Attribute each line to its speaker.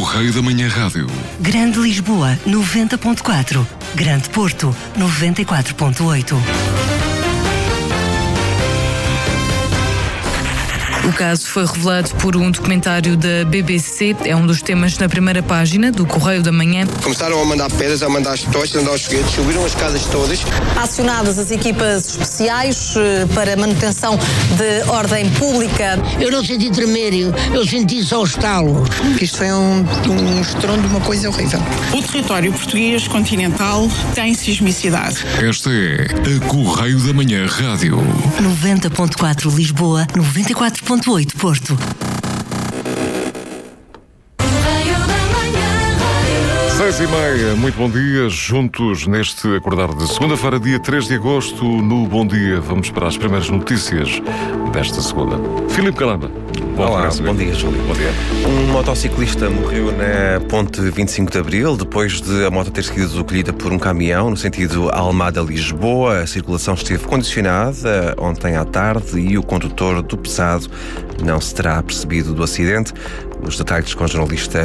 Speaker 1: Correio da Manhã Rádio.
Speaker 2: Grande Lisboa, 90.4. Grande Porto, 94.8.
Speaker 3: O caso foi revelado por um documentário da BBC. É um dos temas na primeira página do Correio da Manhã.
Speaker 4: Começaram a mandar pedras, a mandar as tochas, a mandar os foguetes, subiram as casas todas.
Speaker 5: Acionadas as equipas especiais para manutenção de ordem pública.
Speaker 6: Eu não senti tremer, eu senti só o estalo.
Speaker 7: Isto foi um estrondo, uma coisa horrível.
Speaker 8: O território português continental tem sismicidade.
Speaker 1: Esta é a Correio da Manhã Rádio.
Speaker 2: 90.4 Lisboa, 94.8 Porto.
Speaker 9: 6h30, muito bom dia, juntos neste acordar de segunda-feira, dia 3 de agosto, no Bom Dia. Vamos para as primeiras notícias desta segunda. Filipe Calamba.
Speaker 10: Olá, bom dia, Júlio.
Speaker 9: Bom dia.
Speaker 10: Um motociclista morreu na ponte 25 de Abril, depois de a moto ter sido recolhida por um caminhão no sentido Almada-Lisboa. A circulação esteve condicionada ontem à tarde e o condutor do pesado não se terá percebido do acidente. Os detalhes com o jornalista